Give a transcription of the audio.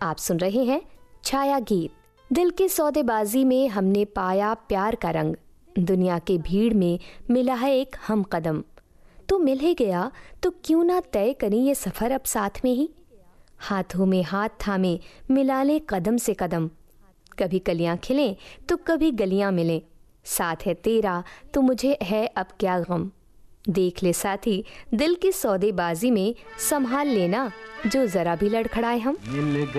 आप सुन रहे हैं छाया गीत। दिल की सौदेबाजी में हमने पाया प्यार का रंग, दुनिया के भीड़ में मिला है एक हम कदम। तो मिल ही गया तो क्यों ना तय करें ये सफ़र अब साथ में ही। हाथों में हाथ थामे मिला लें कदम से कदम। कभी कलियां खिलें तो कभी गलियां मिलें, साथ है तेरा तो मुझे है अब क्या गम। देख ले साथी दिल की सौदेबाजी में संभाल लेना, जो ज़रा भी लड़खड़ाए हम।